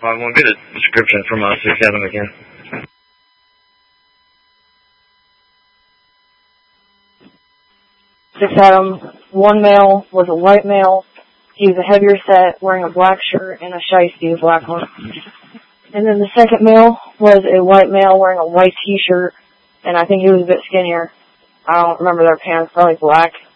We'll get a description from 6-7 again. 6-7, one male was a white male. He was a heavier set, wearing a black shirt and a shiesty black one. And then the second male was a white male wearing a white t-shirt, and I think he was a bit skinnier. I don't remember their pants, probably black.